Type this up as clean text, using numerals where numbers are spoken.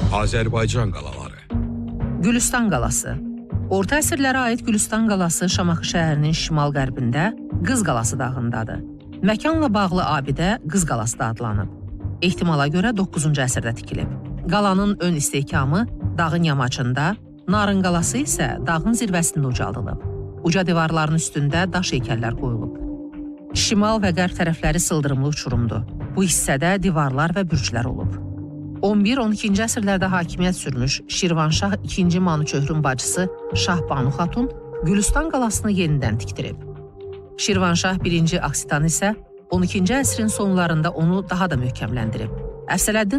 Azərbaycan qalaları. Gülüstan qalası. Orta əsrlərə aid Gülüstan qalası Şamaxı şəhərinin şimal-qərbində Qız qalası dağındadır. Məkanla bağlı abidə Qız qalası da adlanıb. Ehtimala görə 9-cu əsrdə tikilib. Qalanın ön istehkamı dağın yamacında, Narın qalası isə dağın zirvəsində ucaldılıb. Uca divarların üstündə daş heykəllər qoyulub. Şimal və qərb tərəfləri sıldırımlı uçurumdur. Bu hissədə divarlar və bürclər olub. 11-12-ci əsrlərdə hakimiyyət sürmüş Şirvanşah II Manüçöhrün bacısı Şah Banu Xatun Gülüstan qalasını yenidən tikdirib. Şirvanşah I Aksitan isə 12-ci əsrin sonlarında onu daha da möhkəmləndirib. Əfsələddin